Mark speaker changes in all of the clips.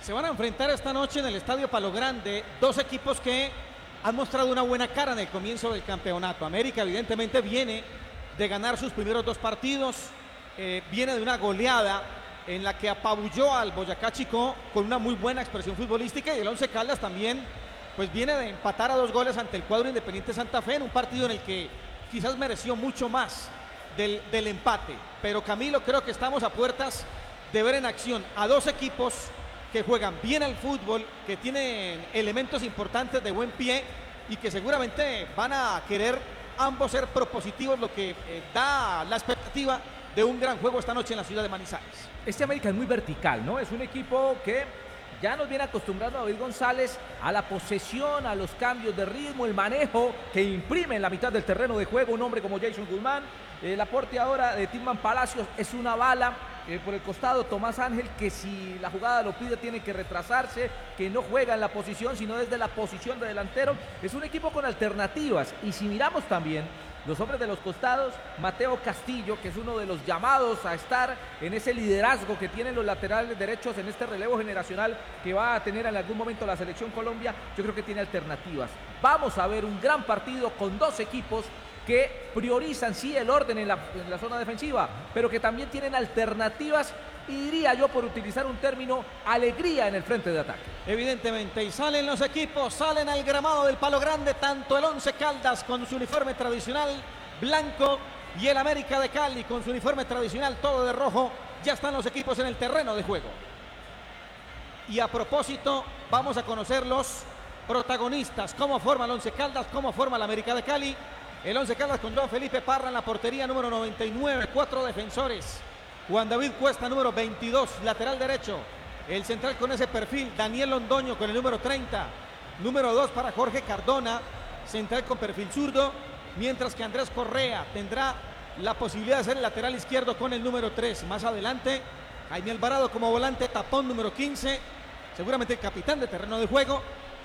Speaker 1: Se van a enfrentar esta noche en el Estadio Palo Grande dos equipos que han mostrado una buena cara en el comienzo del campeonato. América evidentemente viene de ganar sus primeros dos partidos, viene de una goleada en la que apabulló al Boyacá Chicó con una muy buena expresión futbolística, y el Once Caldas también pues viene de empatar a 2 goles ante el cuadro Independiente Santa Fe en un partido en el que quizás mereció mucho más del empate. Pero Camilo, creo que estamos a puertas de ver en acción a dos equipos que juegan bien al fútbol, que tienen elementos importantes de buen pie y que seguramente van a querer ambos ser propositivos, lo que da la expectativa de un gran juego esta noche en la ciudad de Manizales.
Speaker 2: Este América es muy vertical, ¿no? Es un equipo que ya nos viene acostumbrando a David González a la posesión, a los cambios de ritmo, el manejo que imprime en la mitad del terreno de juego un hombre como Jason Guzmán. El aporte ahora de Tilman Palacios es una bala. Por el costado Tomás Ángel, que si la jugada lo pide tiene que retrasarse, que no juega en la posición sino desde la posición de delantero. Es un equipo con alternativas, y si miramos también los hombres de los costados, Mateo Castillo, que es uno de los llamados a estar en ese liderazgo que tienen los laterales derechos en este relevo generacional que va a tener en algún momento la selección Colombia, yo creo que tiene alternativas. Vamos a ver un gran partido con dos equipos que priorizan sí el orden en la zona defensiva, pero que también tienen alternativas y, diría yo, por utilizar un término, alegría en el frente de ataque.
Speaker 1: Evidentemente, y salen los equipos, salen al gramado del Palo Grande, tanto el Once Caldas con su uniforme tradicional blanco y el América de Cali con su uniforme tradicional todo de rojo. Ya están los equipos en el terreno de juego. Y a propósito, vamos a conocer los protagonistas, cómo forma el Once Caldas, cómo forma el América de Cali. El Once Caldas con Joan Felipe Parra en la portería, número 99, 4 defensores. Juan David Cuesta, número 22, lateral derecho. El central con ese perfil, Daniel Londoño con el número 30. Número 2 para Jorge Cardona, central con perfil zurdo. Mientras que Andrés Correa tendrá la posibilidad de ser el lateral izquierdo con el número 3. Más adelante, Jaime Alvarado como volante, tapón número 15. Seguramente el capitán de terreno de juego.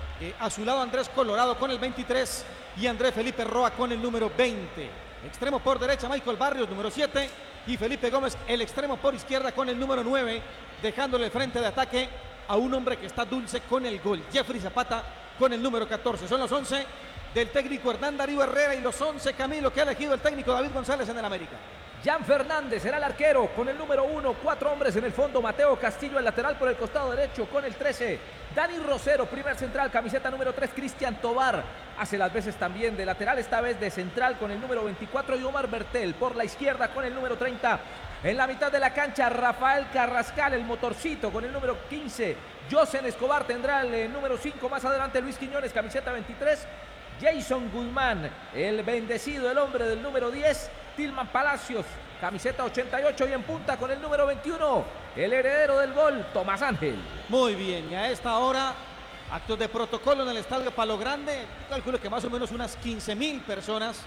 Speaker 1: A su lado Andrés Colorado con el 23 y Andrés Felipe Roa con el número 20. Extremo por derecha Michael Barrios, número 7, y Felipe Gómez, el extremo por izquierda con el número 9, dejándole el frente de ataque a un hombre que está dulce con el gol, Jeffrey Zapata con el número 14. Son los 11 del técnico Hernán Darío Herrera y los 11, Camilo, que ha elegido el técnico David González en el América.
Speaker 2: Jan Fernández será el arquero con el número 1, 4 hombres en el fondo. Mateo Castillo, el lateral por el costado derecho con el 13. Dani Rosero, primer central, camiseta número 3. Cristian Tobar hace las veces también de lateral, esta vez de central con el número 24. Y Omar Bertel por la izquierda con el número 30. En la mitad de la cancha, Rafael Carrascal, el motorcito con el número 15. Josen Escobar tendrá el número 5. Más adelante Luis Quiñones, camiseta 23. Jason Guzmán, el bendecido, el hombre del número 10. Tilman Palacios, camiseta 88, y en punta con el número 21, el heredero del gol, Tomás Ángel.
Speaker 1: Muy bien, y a esta hora, actos de protocolo en el Estadio Palo Grande. Calculo que más o menos unas 15.000 personas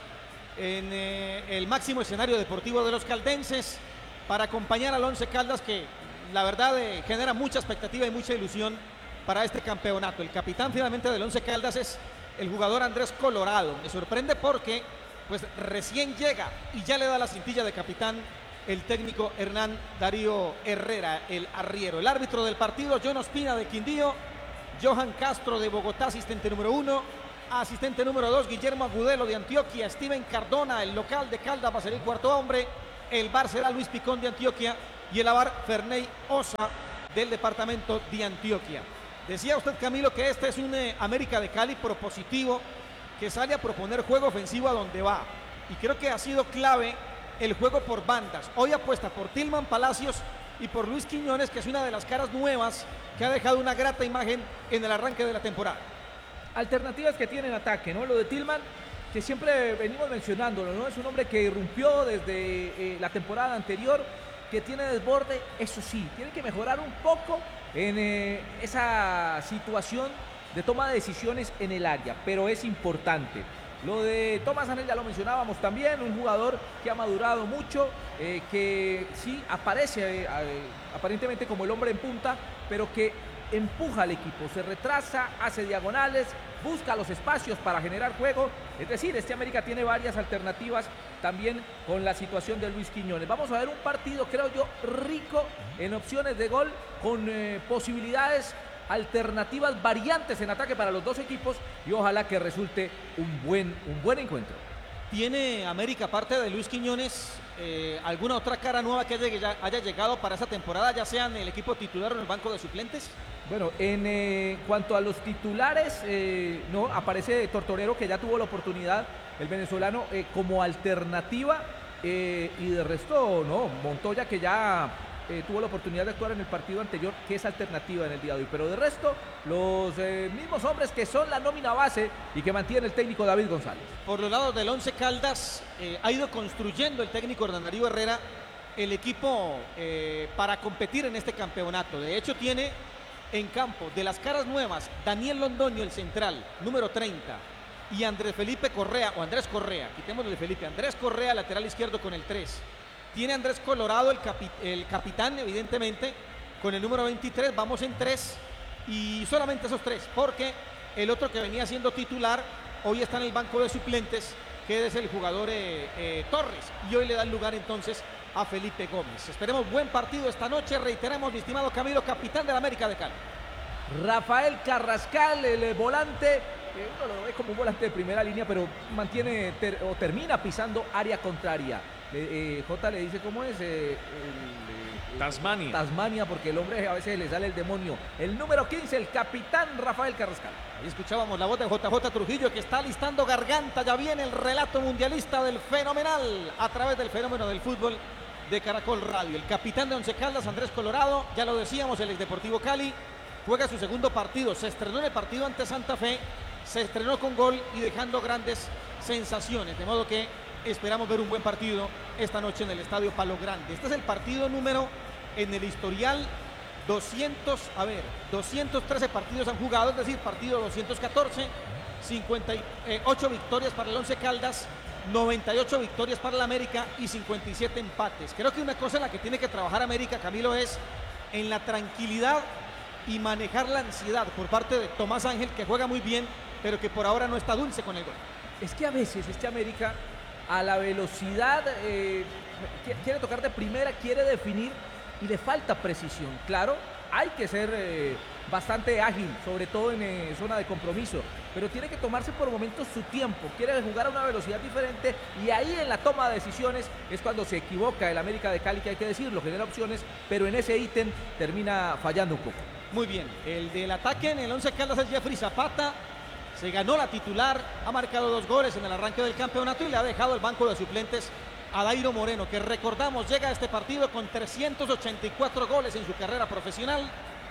Speaker 1: en el máximo escenario deportivo de los caldenses para acompañar al Once Caldas, que la verdad genera mucha expectativa y mucha ilusión para este campeonato. El capitán finalmente del Once Caldas es el jugador Andrés Colorado. Me sorprende porque pues recién llega y ya le da la cintilla de capitán el técnico Hernán Darío Herrera, el arriero. El árbitro del partido, John Ospina de Quindío, Johan Castro de Bogotá, asistente número 1, asistente número 2, Guillermo Agudelo de Antioquia, Steven Cardona, el local de Caldas va a ser el cuarto hombre, el VAR será Luis Picón de Antioquia y el AVAR Ferney Osa del departamento de Antioquia. Decía usted, Camilo, que este es un América de Cali propositivo, que sale a proponer juego ofensivo a donde va, y creo que ha sido clave el juego por bandas. Hoy apuesta por Tilman Palacios y por Luis Quiñones, que es una de las caras nuevas que ha dejado una grata imagen en el arranque de la temporada.
Speaker 2: Alternativas que tiene en ataque, ¿no? Lo de Tilman, que siempre venimos mencionándolo, ¿no? Es un hombre que irrumpió desde la temporada anterior, que tiene desborde, eso sí, tiene que mejorar un poco en esa situación de toma de decisiones en el área, pero es importante. Lo de Tomás Ángel ya lo mencionábamos también, un jugador que ha madurado mucho, que sí aparece aparentemente como el hombre en punta, pero que empuja al equipo, se retrasa, hace diagonales, busca los espacios para generar juego. Es decir, este América tiene varias alternativas también con la situación de Luis Quiñones. Vamos a ver un partido, creo yo, rico en opciones de gol, con posibilidades alternativas, variantes en ataque para los dos equipos, y ojalá que resulte un buen encuentro.
Speaker 1: ¿Tiene América, aparte de Luis Quiñones, alguna otra cara nueva que haya llegado para esta temporada, ya sea en el equipo titular o en el banco de suplentes?
Speaker 2: Bueno, en cuanto a los titulares, no aparece Tortorero, que ya tuvo la oportunidad, el venezolano, como alternativa, y de resto, no, Montoya, que ya tuvo la oportunidad de actuar en el partido anterior, que es alternativa en el día de hoy. Pero de resto, los mismos hombres que son la nómina base y que mantiene el técnico David González.
Speaker 1: Por los lados del Once Caldas, ha ido construyendo el técnico Hernán Darío Herrera el equipo para competir en este campeonato. De hecho, tiene en campo de las caras nuevas Daniel Londoño, el central, número 30, y Andrés Felipe Correa, o Andrés Correa, quitémosle Felipe, Andrés Correa, lateral izquierdo con el 3. Tiene Andrés Colorado, el capitán, evidentemente, con el número 23. Vamos en 3 y solamente esos 3, porque el otro que venía siendo titular hoy está en el banco de suplentes, que es el jugador Torres, y hoy le da el lugar entonces a Felipe Gómez. Esperemos buen partido esta noche. Reiteramos, mi estimado Camilo, capitán del América de Cali.
Speaker 2: Rafael Carrascal, el volante, uno lo ve como un volante de primera línea, pero mantiene o termina pisando área contraria. J le dice cómo es Tasmania, porque el hombre a veces le sale el demonio. El número 15, el capitán Rafael Carrascal.
Speaker 1: Ahí escuchábamos la voz de JJ Trujillo, que está alistando garganta. Ya viene el relato mundialista del Fenomenal a través del fenómeno del fútbol de Caracol Radio. El capitán de Once Caldas, Andrés Colorado, ya lo decíamos, el exDeportivo Cali, juega su segundo partido. Se estrenó en el partido ante Santa Fe, se estrenó con gol y dejando grandes sensaciones, de modo que esperamos ver un buen partido esta noche en el Estadio Palo Grande. Este es el partido número en el historial 213 partidos han jugado, es decir, partido 214, 58 victorias para el Once Caldas, 98 victorias para el América y 57 empates. Creo que una cosa en la que tiene que trabajar América, Camilo, es en la tranquilidad y manejar la ansiedad por parte de Tomás Ángel, que juega muy bien, pero que por ahora no está dulce con el gol.
Speaker 2: Es que a veces este América, a la velocidad, quiere tocar de primera, quiere definir y le falta precisión. Claro, hay que ser bastante ágil, sobre todo en zona de compromiso, pero tiene que tomarse por momentos su tiempo. Quiere jugar a una velocidad diferente y ahí en la toma de decisiones es cuando se equivoca el América de Cali, que hay que decirlo, genera opciones, pero en ese ítem termina fallando un poco.
Speaker 1: Muy bien, el del ataque en el Once Caldas es Jeffrey Zapata. Se ganó la titular, ha marcado 2 goles en el arranque del campeonato y le ha dejado el banco de suplentes a Dairo Moreno, que recordamos llega a este partido con 384 goles en su carrera profesional,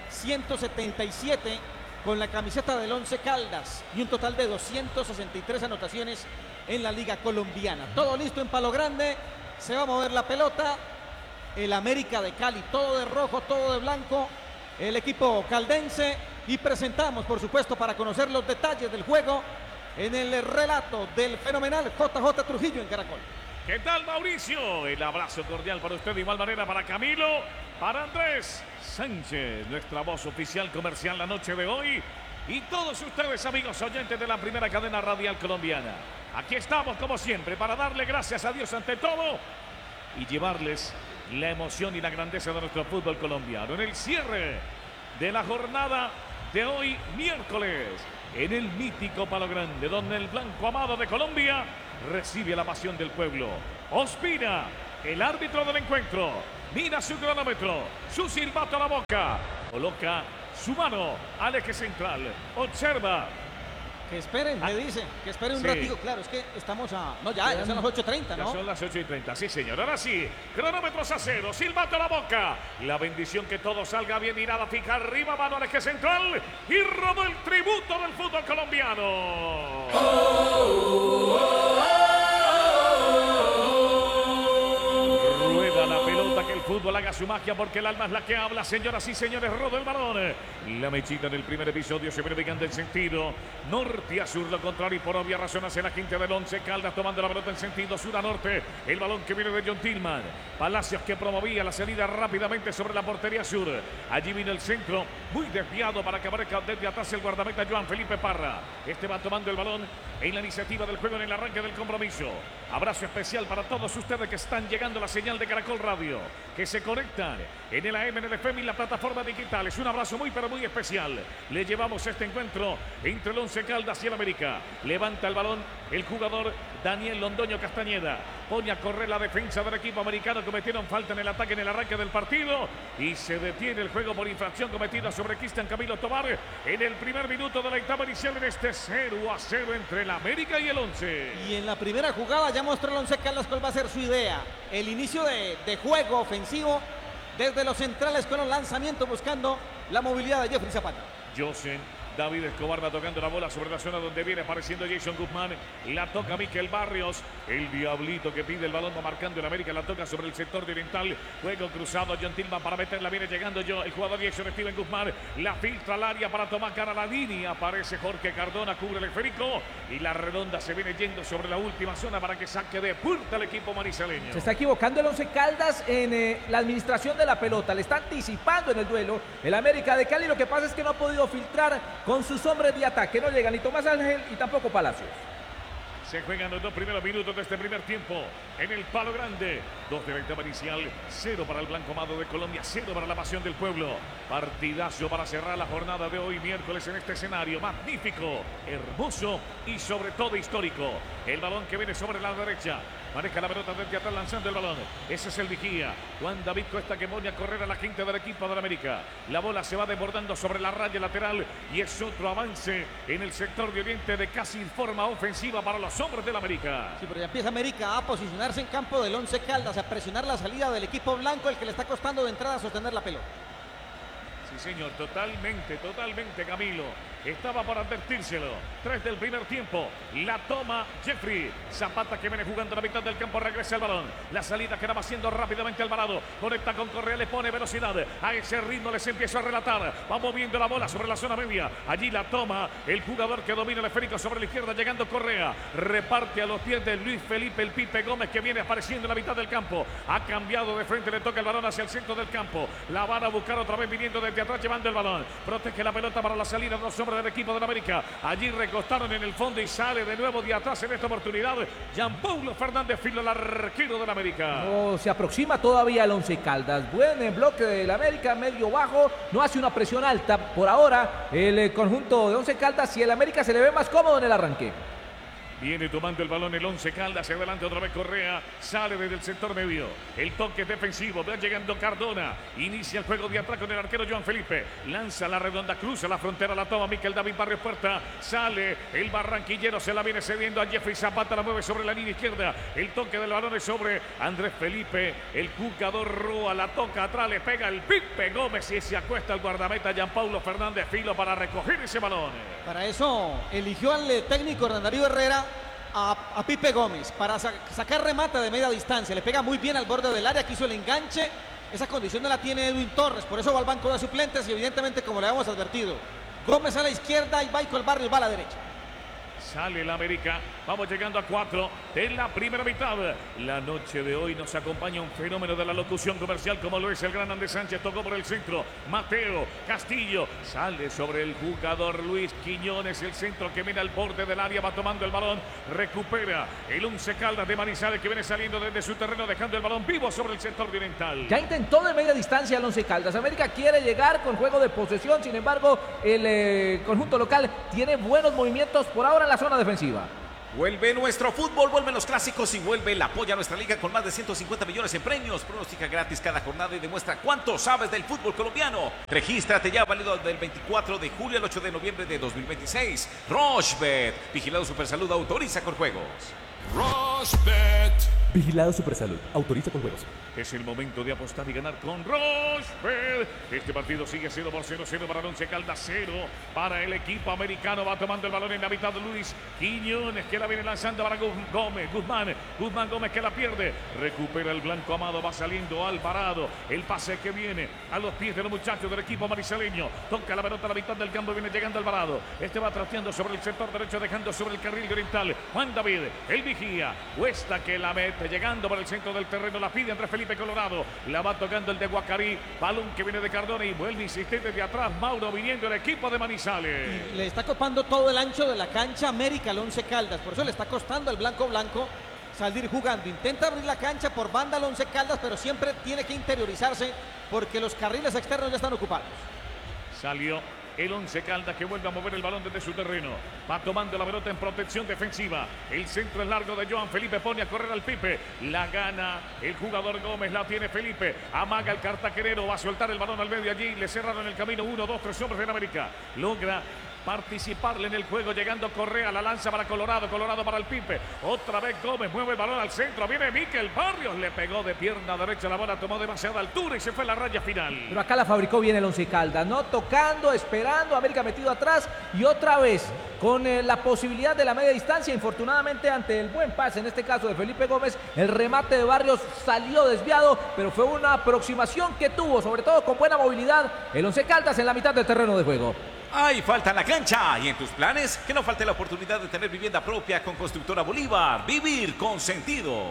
Speaker 1: 177 con la camiseta del Once Caldas y un total de 263 anotaciones en la Liga Colombiana. Todo listo en Palo Grande, se va a mover la pelota, el América de Cali, todo de rojo, todo de blanco, el equipo caldense, y presentamos, por supuesto, para conocer los detalles del juego en el relato del fenomenal JJ Trujillo en Caracol.
Speaker 3: ¿Qué tal, Mauricio? El abrazo cordial para usted, de igual manera para Camilo, para Andrés Sánchez, nuestra voz oficial comercial la noche de hoy, y todos ustedes, amigos oyentes de la primera cadena radial colombiana. Aquí estamos, como siempre, para darle gracias a Dios ante todo y llevarles la emoción y la grandeza de nuestro fútbol colombiano en el cierre de la jornada de hoy, miércoles, en el mítico Palo Grande, donde el blanco amado de Colombia recibe la pasión del pueblo. Ospina, el árbitro del encuentro, mira su cronómetro, su silbato a la boca, coloca su mano al eje central, observa.
Speaker 1: Que esperen, me dice, que esperen un ratito. Claro, es que estamos a... No, ya son las 8:30, ¿no?
Speaker 3: Ya son las 8:30, sí, señor. Ahora sí, cronómetros a 0, silbato a la boca. La bendición que todo salga bien, mirada fija arriba, mano al eje central y rodó el tributo del fútbol colombiano. Rueda la pelota, que el fútbol fútbol haga su magia porque el alma es la que habla. Señoras y señores, roda el balón. La mechita en el primer episodio se viene picando en sentido norte a sur, lo contrario, y por obvia razón hace la quinta del Once Caldas tomando la pelota en sentido sur a norte. El balón que viene de John Tillman. Palacios que promovía la salida rápidamente sobre la portería sur. Allí viene el centro, muy desviado para que aparezca desde atrás el guardameta Joan Felipe Parra. Este va tomando el balón en la iniciativa del juego en el arranque del compromiso. Abrazo especial para todos ustedes que están llegando a la señal de Caracol Radio, que se conectan en el AM, en el FM y la plataforma digital. Es un abrazo muy pero muy especial. Le llevamos este encuentro entre el Once Caldas y el América. Levanta el balón el jugador Daniel Londoño Castañeda. Pone a correr la defensa del equipo americano. Cometieron falta en el ataque en el arranque del partido y se detiene el juego por infracción cometida sobre Cristian Camilo Tobar en el primer minuto de la etapa inicial en este 0-0 entre el América y el Once.
Speaker 1: Y en la primera jugada ya mostró el Once Caldas cuál va a ser su idea. El inicio de juego ofensivo desde los centrales con los lanzamientos buscando la movilidad de Jeffrey Zapata.
Speaker 3: Josen David Escobar va tocando la bola sobre la zona donde viene apareciendo Jason Guzmán. La toca Miquel Barrios. El diablito que pide el balón va marcando el América. La toca sobre el sector de oriental. Juego cruzado. John Tillman para meterla. Viene llegando el jugador Jason Steven Guzmán. La filtra al área para tomar cara a la línea. Aparece Jorge Cardona. Cubre el esférico. Y la redonda se viene yendo sobre la última zona para que saque de puerta el equipo manizaleño.
Speaker 2: Se está equivocando el Once Caldas en la administración de la pelota. Le está anticipando en el duelo el América de Cali. Lo que pasa es que no ha podido filtrar con sus hombres de ataque. No llegan ni Tomás Ángel y tampoco Palacios.
Speaker 3: Se juegan los 2 primeros minutos de este primer tiempo en el Palo Grande. 2 de la etapa inicial, 0 para el Blanco Amado de Colombia, 0 para la Pasión del Pueblo. Partidazo para cerrar la jornada de hoy miércoles en este escenario magnífico, hermoso y sobre todo histórico. El balón que viene sobre la derecha. Maneja la pelota desde atrás lanzando el balón. Ese es el vigía. Juan David Cuesta que pone a correr a la quinta del equipo de la América. La bola se va desbordando sobre la raya lateral y es otro avance en el sector de oriente de casi forma ofensiva para los hombres del América.
Speaker 1: Sí, pero ya empieza América a posicionarse en campo del Once Caldas, a presionar la salida del equipo blanco, el que le está costando de entrada sostener la pelota.
Speaker 3: Sí, señor, totalmente, Camilo. Estaba por advertírselo. 3 del primer tiempo. La toma Jeffrey Zapata que viene jugando a la mitad del campo. Regresa el balón. La salida que va haciendo rápidamente Alvarado. Conecta con Correa, le pone velocidad. A ese ritmo les empiezo a relatar. Va moviendo la bola sobre la zona media. Allí la toma el jugador que domina el esférico sobre la izquierda. Llegando Correa. Reparte a los pies de Luis Felipe el Pipe Gómez que viene apareciendo en la mitad del campo. Ha cambiado de frente. Le toca el balón hacia el centro del campo. La van a buscar otra vez viniendo desde atrás llevando el balón. Protege la pelota para la salida de los hombres del equipo de la América. Allí recostaron en el fondo y sale de nuevo de atrás en esta oportunidad Gianpaulo Fernández Filo, el arquero de la América.
Speaker 2: No se aproxima todavía el Once Caldas. Buen bloque del América, medio bajo. No hace una presión alta por ahora el conjunto de Once Caldas y el América se le ve más cómodo en el arranque.
Speaker 3: Viene tomando el balón el Once Caldas, hacia adelante otra vez Correa, sale desde el sector medio, el toque defensivo, va llegando Cardona, inicia el juego de atrás con el arquero Joan Felipe, lanza la redonda, cruza la frontera, la toma Miquel David Barrios Puerta, sale el barranquillero, se la viene cediendo a Jeffrey Zapata, la mueve sobre la línea izquierda, el toque del balón es sobre Andrés Felipe, el jugador Roa, la toca atrás, le pega el Pipe Gómez y se acuesta el guardameta Gianpaulo Fernández Filo para recoger ese balón.
Speaker 1: Para eso eligió al técnico Hernán Darío Herrera a Pipe Gómez para sacar remate de media distancia. Le pega muy bien al borde del área, que hizo el enganche. Esa condición no la tiene Edwin Torres, por eso va al banco de suplentes y evidentemente, como le habíamos advertido, Gómez a la izquierda y Michael Barrios va a la derecha.
Speaker 3: Sale el América, vamos llegando a 4 de la primera mitad. La noche de hoy nos acompaña un fenómeno de la locución comercial como lo es el gran Andrés Sánchez. Tocó por el centro, Mateo Castillo, sale sobre el jugador Luis Quiñones. El centro que viene al borde del área, va tomando el balón, recupera el Once Caldas de Manizales que viene saliendo desde su terreno, dejando el balón vivo sobre el sector oriental.
Speaker 2: Ya intentó de media distancia el Once Caldas. América quiere llegar con juego de posesión, sin embargo el conjunto local tiene buenos movimientos por ahora en la zona defensiva.
Speaker 4: Vuelve nuestro fútbol, vuelven los clásicos y vuelve el apoyo a nuestra liga con más de 150 millones en premios. Pronostica gratis cada jornada y demuestra cuánto sabes del fútbol colombiano. Regístrate ya, válido del 24 de julio al 8 de noviembre de 2026. Rochebet, vigilado Supersalud, autoriza con juegos.
Speaker 5: Rochebet. Vigilado Supersalud. Autoriza con juegos.
Speaker 3: Es el momento de apostar y ganar con Rochefort. Este partido sigue siendo por 0-0 para el Once Caldas, 0 para el equipo americano. Va tomando el balón en la mitad de Luis Quiñones, que la viene lanzando para Guzmán Gómez que la pierde. Recupera el blanco Amado, va saliendo Alvarado. El pase que viene a los pies de los muchachos del equipo marisaleño. Toca la pelota a la mitad del campo, viene llegando Alvarado. Este va trasteando sobre el sector derecho, dejando sobre el carril oriental. Juan David, el vigía. Cuesta que la mete, llegando por el centro del terreno. La pide Andrés Felipe Colorado. La va tocando el de Guacarí. Balón que viene de Cardona y vuelve insistente de atrás. Mauro viniendo el equipo de Manizales.
Speaker 1: Y le está copando todo el ancho de la cancha América al Once Caldas. Por eso le está costando al blanco salir jugando. Intenta abrir la cancha por banda al Once Caldas, pero siempre tiene que interiorizarse porque los carriles externos ya están ocupados.
Speaker 3: Salió el Once Caldas, que vuelve a mover el balón desde su terreno. Va tomando la pelota en protección defensiva. El centro es largo de Joan Felipe. Pone a correr al Pipe. La gana el jugador Gómez. La tiene Felipe. Amaga el cartaquerero. Va a soltar el balón al medio allí. Le cerraron el camino. 1, 2, 3 hombres en América. Logra participarle en el juego, llegando Correa, la lanza para Colorado para el Pipe, otra vez Gómez, mueve el balón al centro, viene Mikel Barrios, le pegó de pierna derecha, la bola tomó demasiada altura y se fue a la raya final.
Speaker 2: Pero acá la fabricó bien el Once Caldas, ¿no? Tocando, esperando, América metido atrás y otra vez con la posibilidad de la media distancia. Infortunadamente, ante el buen pase, en este caso de Felipe Gómez, el remate de Barrios salió desviado, pero fue una aproximación que tuvo, sobre todo con buena movilidad, el Once Caldas en la mitad del terreno de juego.
Speaker 4: Hay falta en la cancha y en tus planes que no falte la oportunidad de tener vivienda propia con Constructora Bolívar. Vivir con sentido.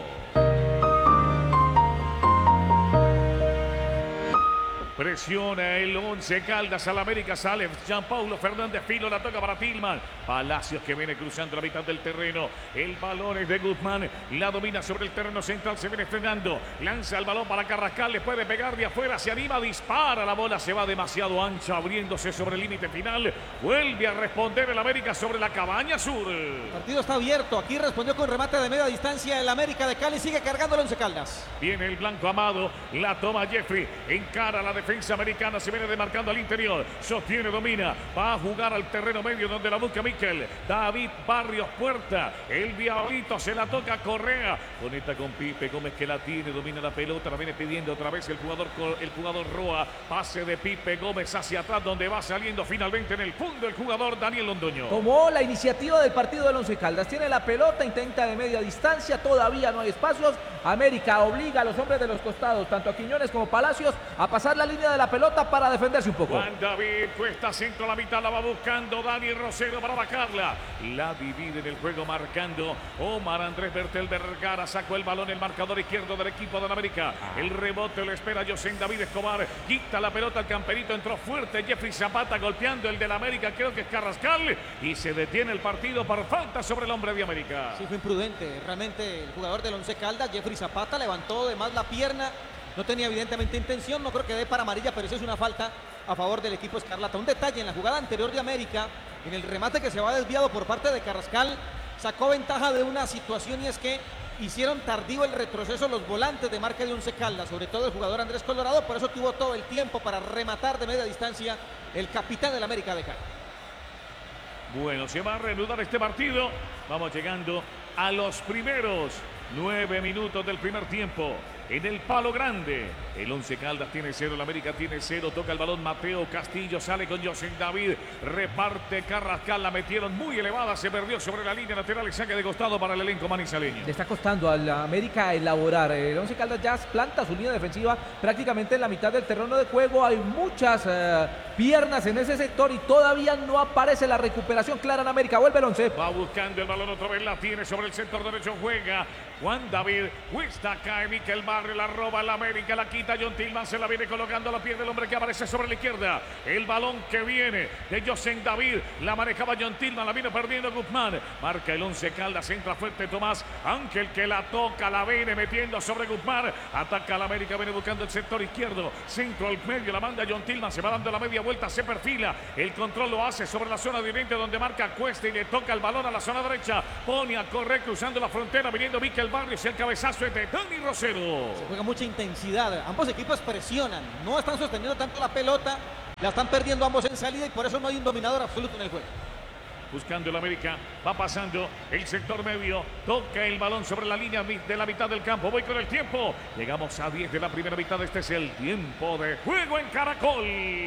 Speaker 3: Presiona el Once Caldas al América, sale Gianpaulo Fernández Filo, la toca para Tillman. Palacios que viene cruzando la mitad del terreno. El balón es de Guzmán, la domina sobre el terreno central, se viene frenando. Lanza el balón para Carrascal, le puede pegar de afuera, se anima, dispara. La bola se va demasiado ancha, abriéndose sobre el límite final. Vuelve a responder el América sobre la Cabaña Sur.
Speaker 1: El partido está abierto, aquí respondió con remate de media distancia el América de Cali, sigue cargando el Once Caldas.
Speaker 3: Viene el blanco Amado, la toma Jeffrey, encara la defensa americana, se viene demarcando al interior, sostiene, domina, va a jugar al terreno medio donde la busca Mikel, David Barrios Puerta, el diablito se la toca Correa, conecta con Pipe Gómez que la tiene, domina la pelota, la viene pidiendo otra vez el jugador Roa, pase de Pipe Gómez hacia atrás donde va saliendo finalmente en el fondo el jugador Daniel Londoño.
Speaker 2: Tomó la iniciativa del partido del Once Caldas, tiene la pelota, intenta de media distancia, todavía no hay espacios, América obliga a los hombres de los costados, tanto a Quiñones como Palacios, a pasar la línea de la pelota para defenderse un poco.
Speaker 3: Juan David cuesta centro a la mitad, la va buscando Dani Rosero para bajarla. La divide en el juego marcando Omar Andrés Bertel Vergara, sacó el balón, el marcador izquierdo del equipo de la América. El rebote lo espera José David Escobar, quita la pelota al camperito, entró fuerte Jeffrey Zapata golpeando el del América, creo que es Carrascal, y se detiene el partido por falta sobre el hombre de América.
Speaker 1: Sí, fue imprudente, realmente el jugador del Once Caldas, Jeffrey Zapata, levantó de más la pierna. No tenía evidentemente intención, no creo que dé para amarilla, pero eso es una falta a favor del equipo escarlata. Un detalle, en la jugada anterior de América, en el remate que se va desviado por parte de Carrascal, sacó ventaja de una situación y es que hicieron tardío el retroceso los volantes de marca de Once Caldas, sobre todo el jugador Andrés Colorado, por eso tuvo todo el tiempo para rematar de media distancia el capitán del América de Cali.
Speaker 3: Bueno, se va a reanudar este partido. Vamos llegando a los primeros 9 minutos del primer tiempo. En el Palo Grande, el Once Caldas tiene 0, el América tiene 0, toca el balón Mateo Castillo, sale con José David, reparte Carrascal, la metieron muy elevada, se perdió sobre la línea lateral y saque de costado para el elenco manizaleño.
Speaker 2: Le está costando a la América elaborar, el Once Caldas ya planta su línea defensiva prácticamente en la mitad del terreno de juego, hay muchas piernas en ese sector y todavía no aparece la recuperación clara en América, vuelve el Once.
Speaker 3: Va buscando el balón otra vez, la tiene sobre el sector derecho, juega Juan David, cuesta, cae Mikel Barrio, la roba la América, la quita John Tillman, se la viene colocando a la piel del hombre que aparece sobre la izquierda. El balón que viene de José David, la manejaba John Tillman, la viene perdiendo Guzmán. Marca el Once Caldas, entra fuerte Tomás Ángel que la toca, la viene metiendo sobre Guzmán. Ataca a la América, viene buscando el sector izquierdo, centro al medio, la manda John Tillman, se va dando la media vuelta, se perfila. El control lo hace sobre la zona de oriente donde marca Cuesta y le toca el balón a la zona derecha. Pone a correr cruzando la frontera, viniendo Mikel Barrios, el cabezazo es de Dani Rosero.
Speaker 1: Se juega mucha intensidad, ambos equipos presionan, no están sosteniendo tanto la pelota, la están perdiendo ambos en salida y por eso no hay un dominador absoluto en el juego.
Speaker 3: buscando el América, va pasando el sector medio, toca el balón sobre la línea de la mitad del campo, voy con el tiempo, llegamos a 10 de la primera mitad, este es el tiempo de juego en Caracol.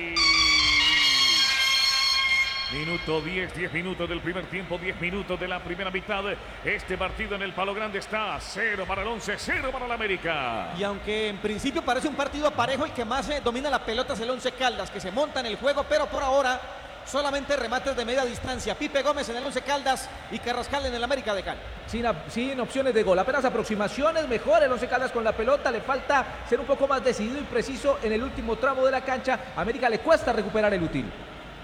Speaker 3: Minuto 10 minutos del primer tiempo, 10 minutos de la primera mitad. Este partido en el Palo Grande está 0 para el Once, 0 para el América.
Speaker 1: Y aunque en principio parece un partido parejo, el que más domina la pelota es el Once Caldas, que se monta en el juego, pero por ahora solamente remates de media distancia. Pipe Gómez en el Once Caldas y Carrascal en el América de Cali.
Speaker 2: Sin opciones de gol, apenas aproximaciones, mejor el Once Caldas con la pelota, le falta ser un poco más decidido y preciso en el último tramo de la cancha. A América le cuesta recuperar el útil.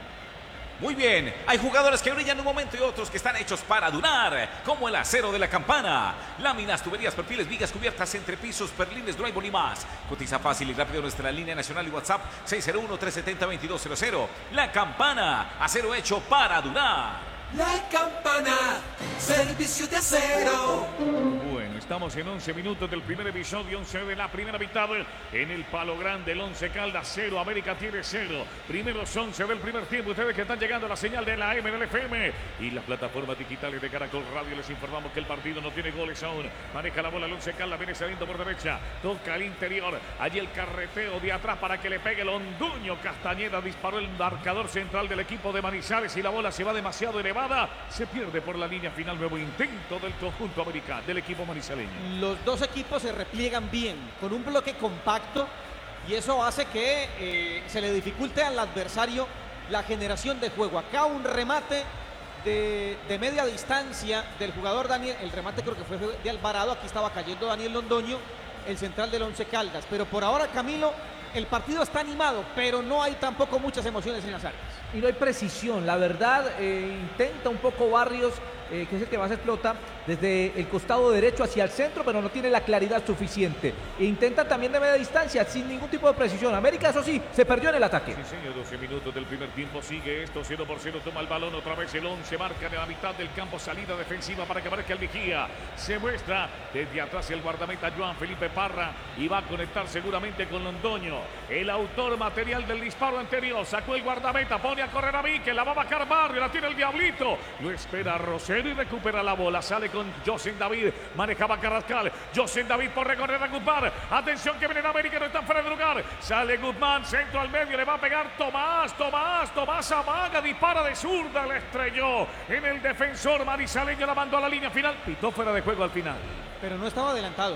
Speaker 4: Muy bien, hay jugadores que brillan un momento y otros que están hechos para durar, como el acero de la Campana. Láminas, tuberías, perfiles, vigas cubiertas, entrepisos, perlines, drywall y más. Cotiza fácil y rápido nuestra línea nacional y WhatsApp 601-370-2200. La Campana, acero hecho para durar.
Speaker 6: La Campana, servicio de acero.
Speaker 3: Bueno, estamos en 11 minutos del primer episodio, 11 de la primera mitad. En el Palo Grande, el Once Caldas 0, América tiene 0. Primeros 11 del primer tiempo. Ustedes que están llegando a la señal de la M del FM y las plataformas digitales de Caracol Radio, les informamos que el partido no tiene goles aún. Maneja la bola el Once Caldas, viene saliendo por derecha. Toca al interior. Allí el carreteo de atrás para que le pegue el Londoño. Castañeda disparó el marcador central del equipo de Manizales y la bola se va demasiado elevada. Se pierde por la línea final. Nuevo intento del conjunto americano, del equipo manizaleño.
Speaker 1: Los dos equipos se repliegan bien, con un bloque compacto, y eso hace que se le dificulte al adversario la generación de juego. Acá un remate de media distancia del jugador Daniel, el remate creo que fue de Alvarado, aquí estaba cayendo Daniel Londoño, el central del Once Caldas. Pero por ahora, Camilo, el partido está animado, pero no hay tampoco muchas emociones en las áreas.
Speaker 2: Y no hay precisión, la verdad, intenta un poco Barrios, que es el que más explota, desde el costado derecho hacia el centro, pero no tiene la claridad suficiente. E intenta también de media distancia, sin ningún tipo de precisión. América, eso sí, se perdió en el ataque.
Speaker 3: Sí, señor, 12 minutos del primer tiempo, sigue esto, 0-0, toma el balón, otra vez el 11, marca en la mitad del campo, salida defensiva para que marque el vigía. Se muestra desde atrás el guardameta Joan Felipe Parra y va a conectar seguramente con Londoño. El autor material del disparo anterior, sacó el guardameta, pone a correr a Vique, la va a bajar Barrio, la tiene el Diablito, lo espera Rosero y recupera la bola, sale con José David, manejaba Carrascal, José David por recorrer a Guzmán, atención que viene en América, no está fuera de lugar, sale Guzmán, centro al medio, le va a pegar Tomás amaga, dispara de zurda, le estrelló en el defensor manizaleño, la mandó a la línea final, pitó fuera de juego al final.
Speaker 1: Pero no estaba adelantado.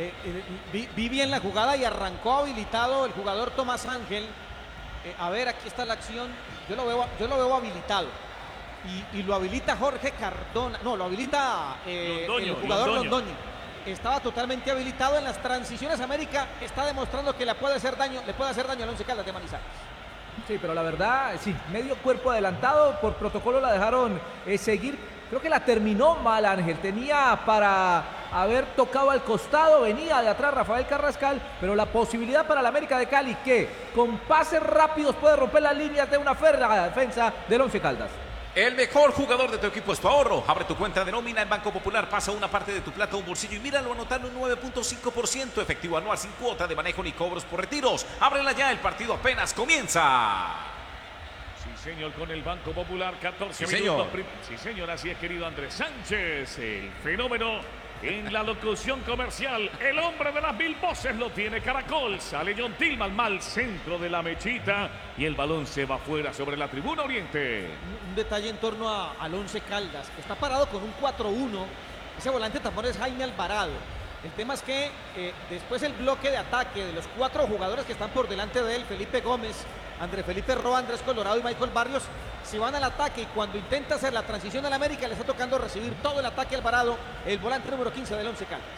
Speaker 1: Vi bien la jugada y arrancó habilitado el jugador Tomás Ángel. A ver, aquí está la acción. Yo lo veo habilitado. Y lo habilita Jorge Cardona. No, lo habilita el jugador Londoño. Estaba totalmente habilitado en las transiciones. América está demostrando que le puede hacer daño al Once Caldas de Manizales.
Speaker 2: Sí, pero la verdad, sí, medio cuerpo adelantado, por protocolo la dejaron seguir. Creo que la terminó mal Ángel, tenía para haber tocado al costado, venía de atrás Rafael Carrascal, pero la posibilidad para el América de Cali que con pases rápidos puede romper las líneas de una férrea defensa del Once Caldas.
Speaker 4: El mejor jugador de tu equipo es tu ahorro. Abre tu cuenta de nómina en Banco Popular, pasa una parte de tu plata a un bolsillo y míralo anotando un 9.5% efectivo anual sin cuota de manejo ni cobros por retiros. Ábrela ya, el partido apenas comienza.
Speaker 3: Sí, señor, con el Banco Popular, 14
Speaker 4: sí,
Speaker 3: minutos.
Speaker 4: Señor.
Speaker 3: Sí, señor, así es, querido Andrés Sánchez, el fenómeno en la locución comercial. El hombre de las mil voces lo tiene Caracol. Sale John Tillman, mal centro de la mechita y el balón se va fuera sobre la tribuna oriente.
Speaker 1: Un detalle en torno al Once Caldas, que está parado con un 4-1. Ese volante tapón es Jaime Alvarado. El tema es que después el bloque de ataque de los 4 jugadores que están por delante de él, Felipe Gómez, Andrés Felipe Roa, Andrés Colorado y Michael Barrios, se van al ataque y cuando intenta hacer la transición al América le está tocando recibir todo el ataque a Alvarado, el volante número 15 del Once Caldas.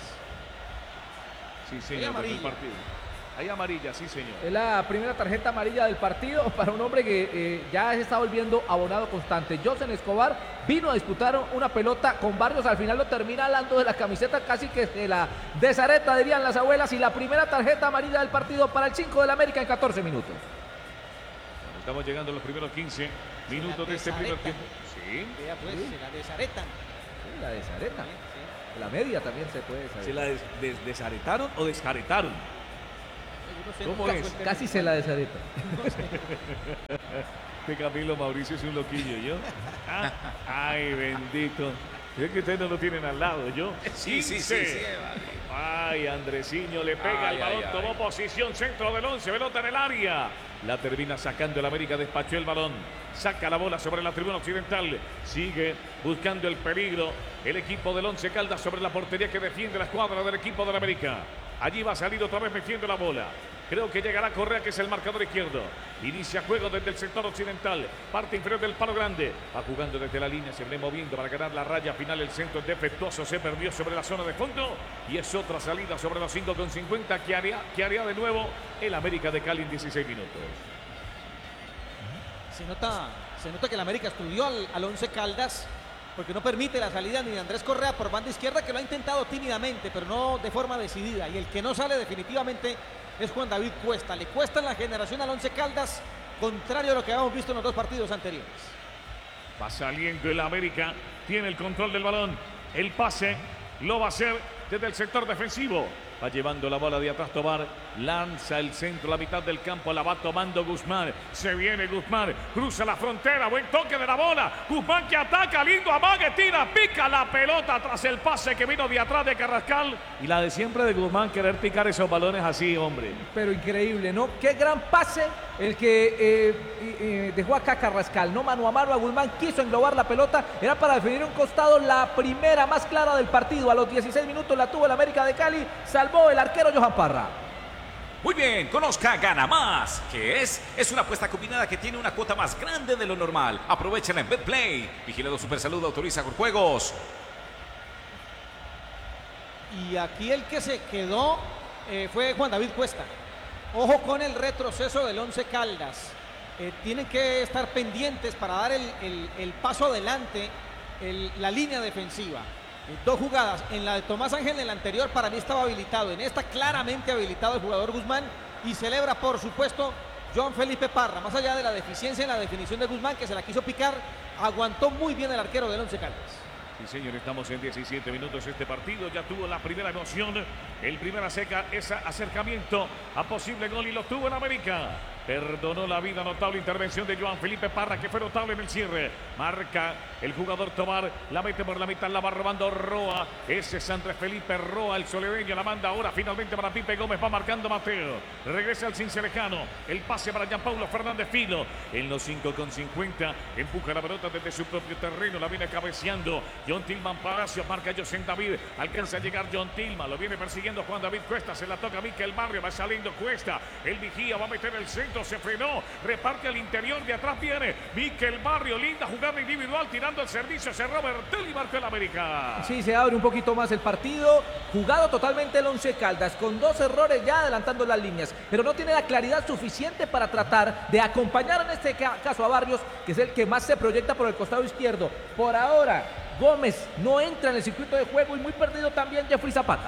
Speaker 3: Sí, señor, del partido. Hay amarilla, sí, señor.
Speaker 2: Es la primera tarjeta amarilla del partido para un hombre que ya se está volviendo abonado constante. José Escobar vino a disputar una pelota con Barrios, al final lo termina alando de la camiseta, casi que de la desareta, dirían las abuelas, y la primera tarjeta amarilla del partido para el 5 del América en 14 minutos.
Speaker 3: Estamos llegando a los primeros 15 minutos de este primer tiempo. Sí.
Speaker 1: Vea pues, se la desaretan.
Speaker 2: Sí, la desareta. Sí. La media también se puede saber.
Speaker 3: ¿Se la desaretaron o desjaretaron?
Speaker 1: No sé,
Speaker 3: ¿Cómo
Speaker 1: nunca
Speaker 3: es?
Speaker 1: fue el
Speaker 2: Casi se la desareta.
Speaker 3: Este Camilo Mauricio es un loquillo, ¿yo? Ah, ay, bendito. Es que ustedes no lo tienen al lado, ¿yo?
Speaker 4: Sí.
Speaker 3: Ay, Andresiño le pega el balón, tomó posición, centro del 11, pelota en el área. La termina sacando el América, despachó el balón. Saca la bola sobre la tribuna occidental. Sigue buscando el peligro. El equipo del Once Caldas sobre la portería que defiende la escuadra del equipo del América. Allí va a salir otra vez metiendo la bola. Creo que llegará Correa, que es el marcador izquierdo. Inicia juego desde el sector occidental. Parte inferior del palo grande. Va jugando desde la línea. Se viene moviendo para ganar la raya final. El centro es defectuoso. Se perdió sobre la zona de fondo. Y es otra salida sobre los 5,50 que haría de nuevo el América de Cali en 16 minutos.
Speaker 1: Se nota que el América estudió al Once Caldas, porque no permite la salida ni de Andrés Correa por banda izquierda, que lo ha intentado tímidamente, pero no de forma decidida. Y el que no sale definitivamente es Juan David Cuesta. Le cuesta en la generación al Once Caldas, contrario a lo que habíamos visto en los dos partidos anteriores.
Speaker 3: Va saliendo el América, tiene el control del balón. El pase lo va a hacer desde el sector defensivo. Va llevando la bola de atrás Tobar. Lanza el centro, la mitad del campo. La va tomando Guzmán. Se viene Guzmán. Cruza la frontera. Buen toque de la bola. Guzmán que ataca. Lindo amague. Tira. Pica la pelota tras el pase que vino de atrás de Carrascal. Y la de siempre de Guzmán, querer picar esos balones así, hombre.
Speaker 2: Pero increíble, ¿no? Qué gran pase el que dejó acá Carrascal, ¿no? Mano a mano a Guzmán. Quiso englobar la pelota. Era para definir un costado. La primera más clara del partido. A los 16 minutos la tuvo el América de Cali. Salvó el arquero Johan Parra.
Speaker 4: Muy bien, conozca Gana Más, que es una apuesta combinada que tiene una cuota más grande de lo normal. Aprovechala en BetPlay. Vigilado Supersalud, autoriza con juegos.
Speaker 1: Y aquí el que se quedó fue Juan David Cuesta. Ojo con el retroceso del Once Caldas. Tienen que estar pendientes para dar el paso adelante, la línea defensiva. Dos jugadas. En la de Tomás Ángel, en la anterior, para mí estaba habilitado. En esta, claramente habilitado el jugador Guzmán. Y celebra, por supuesto, Joan Felipe Parra. Más allá de la deficiencia en la definición de Guzmán, que se la quiso picar, aguantó muy bien el arquero del Once Caldas.
Speaker 3: Sí, señor, estamos en 17 minutos. Este partido ya tuvo la primera emoción. El primer acercamiento a posible gol y lo tuvo en América. Perdonó la vida, notable intervención de Joan Felipe Parra, que fue notable en el cierre. Marca el jugador Tobar, la mete por la mitad, la va robando Roa. Ese es Andrés Felipe Roa, el soledeño, la manda ahora finalmente para Pipe Gómez, va marcando Mateo. Regresa al Cincelejano, el pase para Jean Paulo Fernández Filo. En los 5,50, empuja la pelota desde su propio terreno, la viene cabeceando. John Tillman Palacios, marca José David, alcanza a llegar John Tillman, lo viene persiguiendo Juan David Cuesta, se la toca a Mikel Barrio, va saliendo Cuesta, el vigía va a meter el centro, se frenó, reparte al interior, de atrás viene Mikel Barrio, linda jugada individual, tirando el servicio, se Robertel y marcó el América.
Speaker 2: Sí, se abre un poquito más el partido, jugado totalmente el Once Caldas, con dos errores ya adelantando las líneas, pero no tiene la claridad suficiente para tratar de acompañar en este caso a Barrios, que es el que más se proyecta por el costado izquierdo. Por ahora, Gómez no entra en el circuito de juego y muy perdido también Jeffrey Zapata.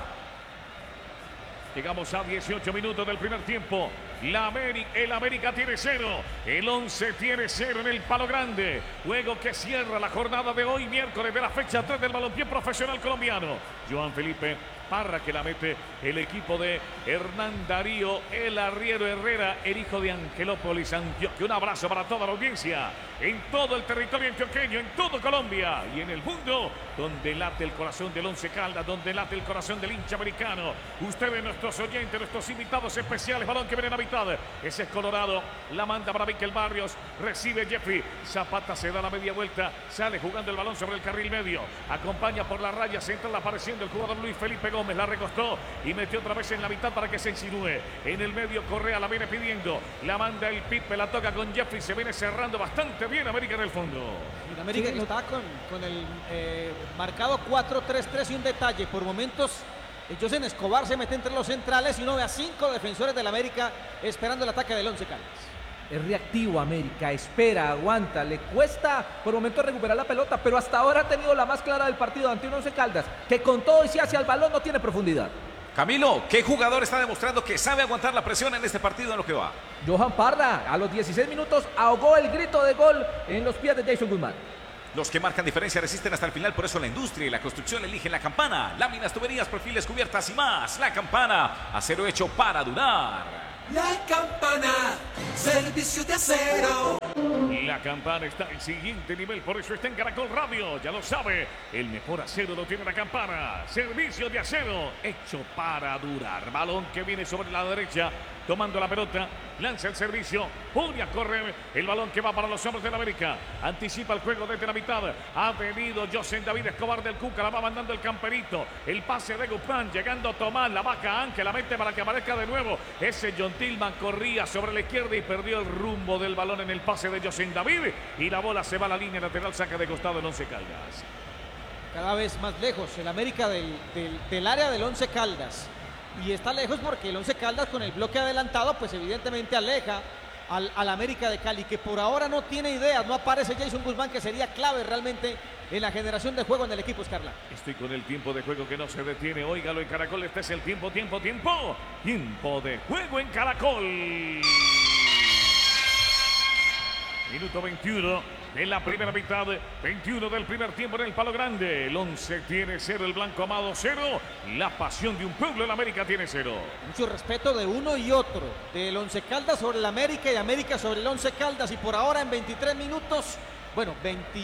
Speaker 3: Llegamos a 18 minutos del primer tiempo. El América tiene 0. El 11 tiene 0 en el Palo Grande. Juego que cierra la jornada de hoy, miércoles de la fecha 3 del balompié profesional colombiano. Joan Felipe Parra, que la mete el equipo de Hernán Darío, el arriero Herrera, el hijo de Angelópolis, Antioquia. Un abrazo para toda la audiencia en todo el territorio antioqueño, en todo Colombia y en el mundo, donde late el corazón del Once Caldas, donde late el corazón del hincha americano. Ustedes, nuestros oyentes, nuestros invitados especiales, balón que viene a la mitad. Ese es Colorado, la manda para Mikel Barrios, recibe Jeffrey Zapata, se da la media vuelta, sale jugando el balón sobre el carril medio, acompaña por la raya central apareciendo el jugador Luis Felipe Gómez, la recostó y metió otra vez en la mitad para que se insinúe. En el medio Correa la viene pidiendo, la manda el Pipe, la toca con Jeffrey, se viene cerrando bastante bien América en el fondo.
Speaker 1: Y América que está con el marcado 4-3-3 y un detalle, por momentos José Escobar se mete entre los centrales y uno ve a 5 defensores del América esperando el ataque del Once Caldas.
Speaker 2: Es reactivo América, espera, aguanta, le cuesta por momentos recuperar la pelota, pero hasta ahora ha tenido la más clara del partido ante un Once Caldas, que con todo y si hacia el balón no tiene profundidad.
Speaker 4: Camilo, ¿qué jugador está demostrando que sabe aguantar la presión en este partido en lo que va?
Speaker 2: Johan Parra, a los 16 minutos, ahogó el grito de gol en los pies de Jason Guzmán.
Speaker 4: Los que marcan diferencia resisten hasta el final, por eso la industria y la construcción eligen La Campana. Láminas, tuberías, perfiles, cubiertas y más. La Campana, acero hecho para durar.
Speaker 6: La Campana, servicio de acero.
Speaker 3: La Campana está en siguiente nivel, por eso está en Caracol Radio, ya lo sabe, el mejor acero lo tiene La Campana, servicio de acero hecho para durar, balón que viene sobre la derecha, tomando la pelota, lanza el servicio, pone a correr, el balón que va para los hombres de la América, anticipa el juego desde la mitad, ha venido José David Escobar del Cuca, la va mandando el camperito, el pase de Guzmán, llegando Tomás, la baja Ángel, la mete para que aparezca de nuevo, ese John Tillman corría sobre la izquierda y perdió el rumbo del balón en el pase de José David, y la bola se va a la línea lateral, saca de costado el Once Caldas.
Speaker 1: Cada vez más lejos el América del área del Once Caldas. Y está lejos porque el Once Caldas con el bloque adelantado pues evidentemente aleja al América de Cali, que por ahora no tiene ideas, no aparece Jason Guzmán, que sería clave realmente en la generación de juego en el equipo escarlata.
Speaker 3: Estoy con el tiempo de juego que no se detiene, óigalo en Caracol, este es el tiempo de juego en Caracol. Minuto 21 de la primera mitad, 21 del primer tiempo en el Palo Grande. El 11 tiene 0, el Blanco Amado 0. La pasión de un pueblo, el América tiene 0.
Speaker 1: Mucho respeto de uno y otro, del Once Caldas sobre el América y América sobre el Once Caldas. Y por ahora en 23 minutos, bueno,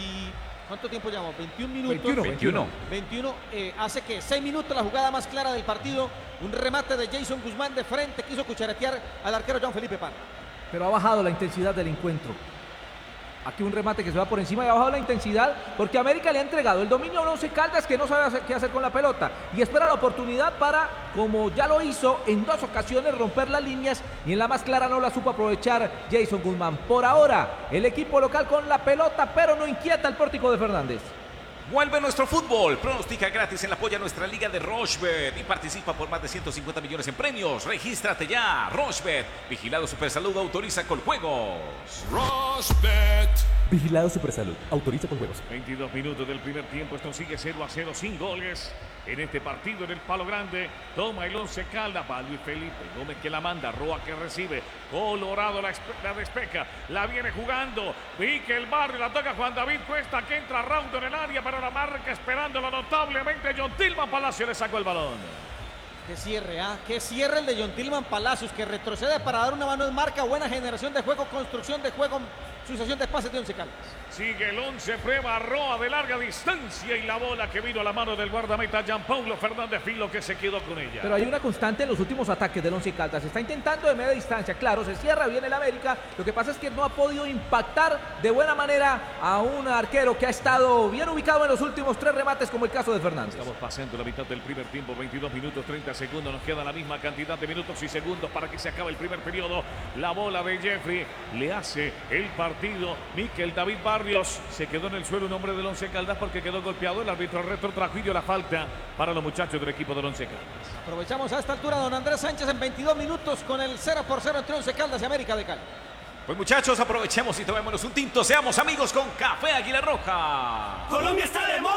Speaker 1: ¿cuánto tiempo llevamos? 21 minutos. 21. Hace que 6 minutos la jugada más clara del partido. Un remate de Jason Guzmán de frente, quiso cucharetear al arquero John Felipe Parra.
Speaker 2: Pero ha bajado la intensidad del encuentro. Aquí un remate que se va por encima y ha bajado la intensidad porque América le ha entregado el dominio a un Once Caldas que no sabe qué hacer con la pelota y espera la oportunidad para, como ya lo hizo en 2 ocasiones, romper las líneas, y en la más clara no la supo aprovechar Jason Guzmán. Por ahora el equipo local con la pelota, pero no inquieta el pórtico de Fernández.
Speaker 4: Vuelve nuestro fútbol. Pronostica gratis en la polla nuestra liga de Rochebet y participa por más de 150 millones en premios. Regístrate ya. Rochebet. Vigilado Supersalud, autoriza con juegos.
Speaker 6: Rochebet.
Speaker 5: Vigilado Supersalud. Autoriza con juegos.
Speaker 3: 22 minutos del primer tiempo. Esto sigue 0-0 sin goles en este partido en el Palo Grande. Toma el Once Caldas. Va Luis Felipe Gómez que la manda. Roa que recibe. Colorado la despeca. La viene jugando. Pique el barrio. La toca Juan David Cuesta que entra Raudo en el área, pero la marca esperándolo notablemente. John Tillman Palacio le sacó el balón.
Speaker 1: Qué cierre, qué cierre el de John Tillman Palacios, que retrocede para dar una mano en marca. Buena generación de juego, construcción de juego, sucesión de pases de Once Caldas.
Speaker 3: Sigue el 11, prueba Roa de larga distancia y la bola que vino a la mano del guardameta Gianpaulo Fernández Filo, que se quedó con ella.
Speaker 2: Pero hay una constante en los últimos ataques del Once Caldas. Está intentando de media distancia, claro, se cierra bien el América. Lo que pasa es que no ha podido impactar de buena manera a un arquero que ha estado bien ubicado en los últimos 3 remates, como el caso de Fernández.
Speaker 3: Estamos pasando la mitad del primer tiempo, 22 minutos 30 segundos. Nos queda la misma cantidad de minutos y segundos para que se acabe el primer periodo. La bola de Jeffrey le hace el partido. Mikel David Barrios se quedó en el suelo, un hombre del Once Caldas, porque quedó golpeado. El árbitro retrotrajo y dio la falta para los muchachos del equipo del Once Caldas.
Speaker 1: Aprovechamos a esta altura don Andrés Sánchez en 22 minutos con el 0-0 entre Once Caldas y América de Cali.
Speaker 4: Pues muchachos, aprovechemos y tomémonos un tinto. Seamos amigos con Café Águila Roja.
Speaker 6: Colombia está de moda.